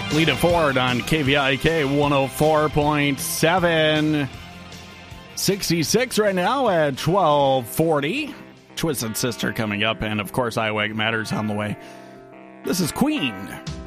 Lita Ford on KVIK 104.7. 66 right now at 12:40. Twisted Sister coming up, and of course, Iowa Matters on the way. This is Queen.